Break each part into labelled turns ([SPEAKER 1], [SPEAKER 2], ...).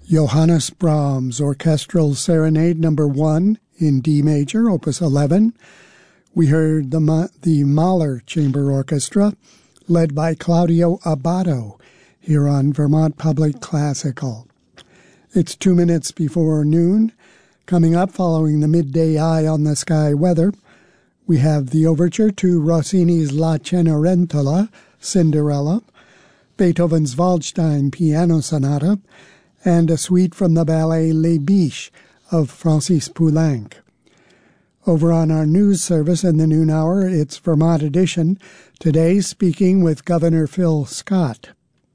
[SPEAKER 1] Johannes Brahms Orchestral Serenade No. 1 in D major, Opus 11. We heard the Mahler Chamber Orchestra, led by Claudio Abbado, here on Vermont Public Classical. It's 2 minutes before noon. Coming up following the midday eye on the sky weather, we have the overture to Rossini's La Cenerentola, Cinderella, Beethoven's Waldstein Piano Sonata, and a suite from the ballet Les Biches of Francis Poulenc. Over on our news service in the noon hour, it's Vermont Edition, today speaking with Governor Phil Scott.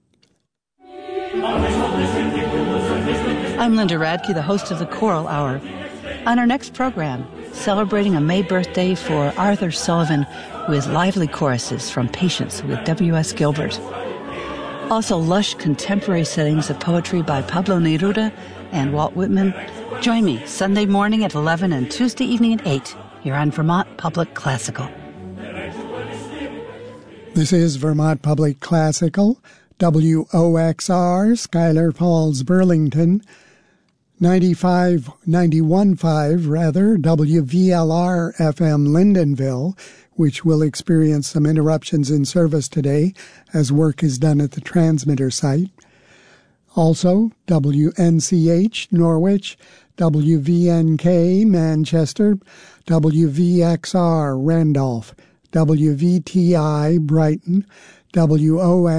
[SPEAKER 2] I'm Linda Radke, the host of the Choral Hour. On our next program, celebrating a May birthday for Arthur Sullivan with lively choruses from Patience with W.S. Gilbert. Also, lush contemporary settings of poetry by Pablo Neruda and Walt Whitman. Join me Sunday morning at 11 and Tuesday evening at 8 here on Vermont Public Classical.
[SPEAKER 1] This is Vermont Public Classical, WOXR, Schuyler Falls, Burlington, 91.5, WVLR FM Lyndonville, which will experience some interruptions in service today as work is done at the transmitter site. Also, WNCH Norwich, WVNK Manchester, WVXR Randolph, WVTI Brighton, WOX